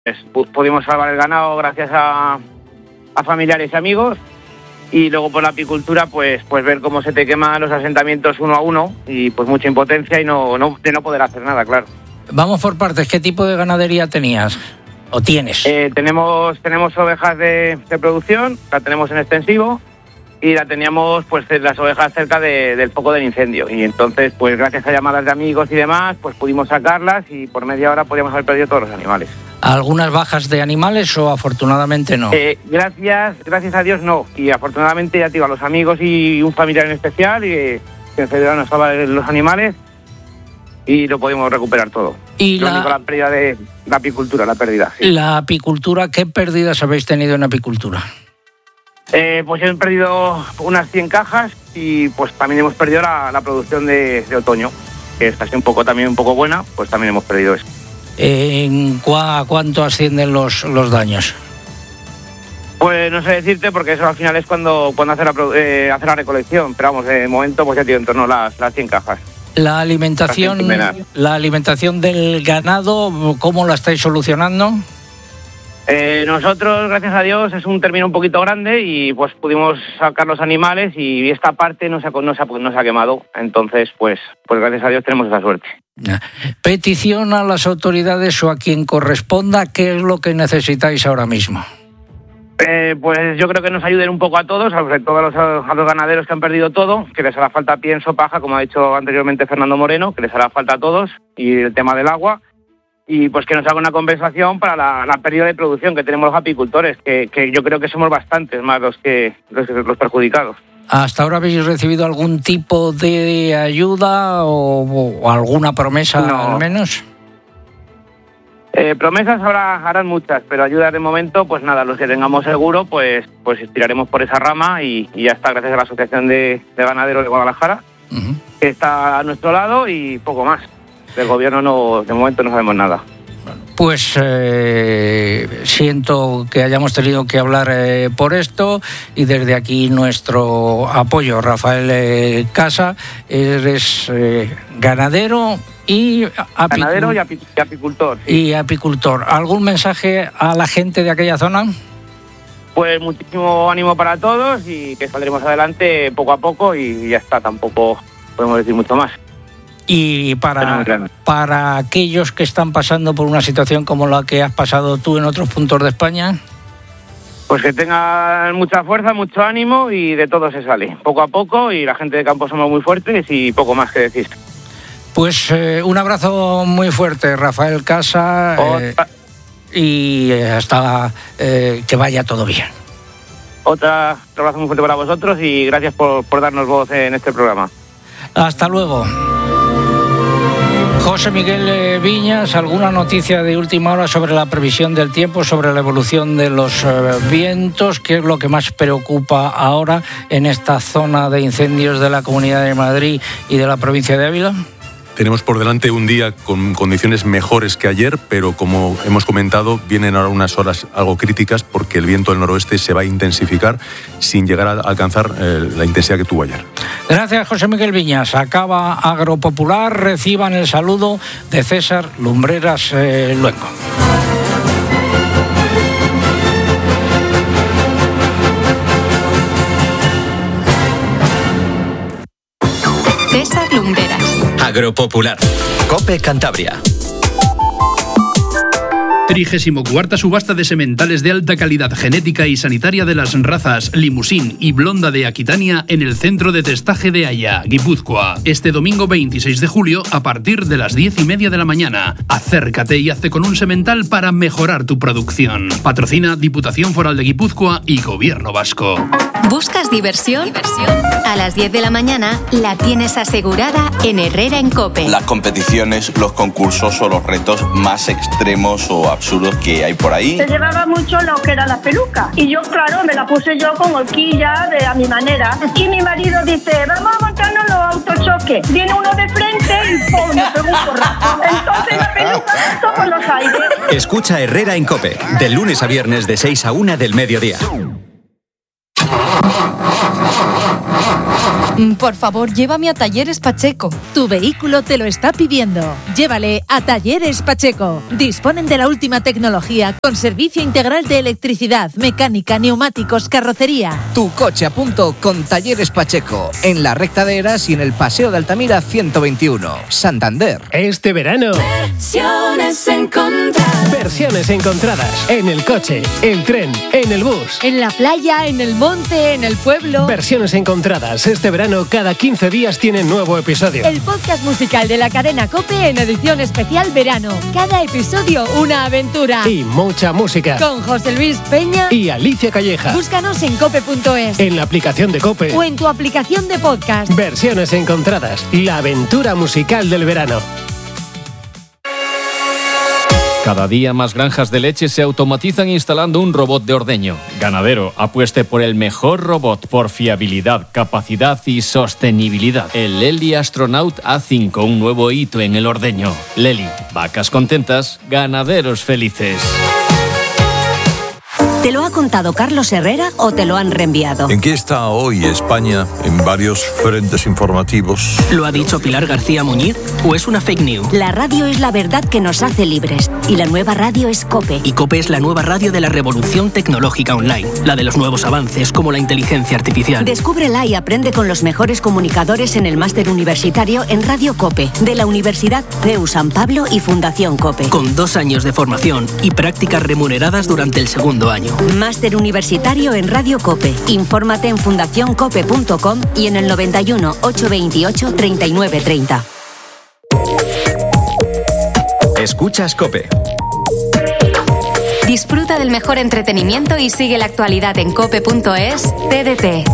pudimos salvar el ganado gracias a familiares y amigos. Y luego por la apicultura, pues ver cómo se te queman los asentamientos uno a uno y pues mucha impotencia y de no poder hacer nada, claro. Vamos por partes. ¿Qué tipo de ganadería tenías o tienes? Tenemos ovejas de producción, la tenemos en extensivo y la teníamos pues las ovejas cerca del foco del incendio. Y entonces, pues gracias a llamadas de amigos y demás, pues pudimos sacarlas y por media hora podíamos haber perdido todos los animales. ¿Algunas bajas de animales o afortunadamente no? Gracias a Dios no. Y afortunadamente, ya te digo, a los amigos y un familiar en especial que enseguida nos salvaron los animales y lo pudimos recuperar todo. Y la pérdida de la apicultura, la pérdida. Sí. La apicultura, ¿qué pérdidas habéis tenido en apicultura? Pues hemos perdido unas 100 cajas y pues también hemos perdido la producción de otoño, que está así un poco buena, pues también hemos perdido eso. ¿En cuánto ascienden los daños? Pues no sé decirte, porque eso al final es cuando hace la recolección, pero vamos, de momento pues ya tiene en torno a las 100 cajas. La alimentación del ganado, ¿cómo la estáis solucionando? Nosotros, gracias a Dios, es un término un poquito grande y pues pudimos sacar los animales y esta parte no se ha quemado. Entonces, pues gracias a Dios tenemos esa suerte. Petición a las autoridades o a quien corresponda, ¿qué es lo que necesitáis ahora mismo? Pues yo creo que nos ayuden un poco a todos, sobre todo a los ganaderos que han perdido todo, que les hará falta pienso, paja, como ha dicho anteriormente Fernando Moreno, que les hará falta a todos, y el tema del agua. Y pues que nos haga una compensación para la pérdida de producción que tenemos los apicultores, que yo creo que somos bastantes más los perjudicados. ¿Hasta ahora habéis recibido algún tipo de ayuda o alguna promesa al menos? Promesas harán muchas, pero ayudas de momento, pues nada, los que tengamos seguro, pues tiraremos por esa rama y ya está, gracias a la Asociación de Ganaderos de Guadalajara, que está a nuestro lado y poco más. Del gobierno de momento no sabemos nada. Pues siento que hayamos tenido que hablar por esto y desde aquí nuestro apoyo. Rafael Casa, eres ganadero y apicultor. Sí. Y apicultor. ¿Algún mensaje a la gente de aquella zona? Pues muchísimo ánimo para todos y que saldremos adelante poco a poco y ya está, tampoco podemos decir mucho más. Y para aquellos que están pasando por una situación como la que has pasado tú en otros puntos de España, pues que tengan mucha fuerza, mucho ánimo y de todo se sale, poco a poco, y la gente de campo somos muy fuertes y poco más que decir. Pues un abrazo muy fuerte, Rafael Casa, y hasta que vaya todo bien. Otro abrazo muy fuerte para vosotros y gracias por darnos voz en este programa. Hasta luego. José Miguel Viñas, ¿alguna noticia de última hora sobre la previsión del tiempo, sobre la evolución de los vientos? ¿Qué es lo que más preocupa ahora en esta zona de incendios de la Comunidad de Madrid y de la provincia de Ávila? Tenemos por delante un día con condiciones mejores que ayer, pero como hemos comentado, vienen ahora unas horas algo críticas porque el viento del noroeste se va a intensificar sin llegar a alcanzar la intensidad que tuvo ayer. Gracias, José Miguel Viñas. Acaba Agropopular. Reciban el saludo de César Lumbreras Luengo. César Lumbreras. Agropopular. COPE Cantabria. 34ª subasta de sementales de alta calidad genética y sanitaria de las razas Limousin y Blonda de Aquitania en el centro de testaje de Aya, Guipúzcoa. Este domingo 26 de julio a partir de las 10:30 de la mañana. Acércate y hazte con un semental para mejorar tu producción. Patrocina Diputación Foral de Guipúzcoa y Gobierno Vasco. ¿Buscas diversión? A las 10 de la mañana la tienes asegurada en Herrera en COPE. Las competiciones, los concursos o los retos más extremos o absurdos que hay por ahí. Se llevaba mucho lo que era la peluca y yo, claro, me la puse yo con horquilla a mi manera. Y mi marido dice, vamos a montarnos los autochoques. Viene uno de frente y ¡pum!, me pegó un porrazo. Entonces la peluca saltó por los aires. Escucha Herrera en COPE, de lunes a viernes de 6 a 1 del mediodía. Por favor, llévame a Talleres Pacheco. Tu vehículo te lo está pidiendo. Llévale a Talleres Pacheco. Disponen de la última tecnología con servicio integral de electricidad, mecánica, neumáticos, carrocería. Tu coche a punto con Talleres Pacheco. En la recta de Eras y en el Paseo de Altamira 121, Santander. Este verano... Versiones encontradas. Versiones encontradas. En el coche, el tren, en el bus. En la playa, en el monte, en el pueblo. Versiones encontradas. Este verano, cada 15 días tiene nuevo episodio. El podcast musical de la cadena COPE en edición especial verano. Cada episodio una aventura. Y mucha música. Con José Luis Peña y Alicia Calleja. Búscanos en cope.es. En la aplicación de COPE. O en tu aplicación de podcast. Versiones encontradas. La aventura musical del verano. Cada día más granjas de leche se automatizan instalando un robot de ordeño. Ganadero, apueste por el mejor robot por fiabilidad, capacidad y sostenibilidad. El Lely Astronaut A5, un nuevo hito en el ordeño. Lely, vacas contentas, ganaderos felices. ¿Te lo ha contado Carlos Herrera o te lo han reenviado? ¿En qué está hoy España en varios frentes informativos? ¿Lo ha dicho Pilar García Muñiz o es una fake news? La radio es la verdad que nos hace libres y la nueva radio es COPE. Y COPE es la nueva radio de la revolución tecnológica online, la de los nuevos avances como la inteligencia artificial. Descúbrela y aprende con los mejores comunicadores en el máster universitario en Radio COPE de la Universidad CEU San Pablo y Fundación COPE. Con 2 años de formación y prácticas remuneradas durante el segundo año. Máster universitario en Radio COPE. Infórmate en fundacioncope.com y en el 91 828 3930. Escuchas COPE. Disfruta del mejor entretenimiento y sigue la actualidad en cope.es TDT.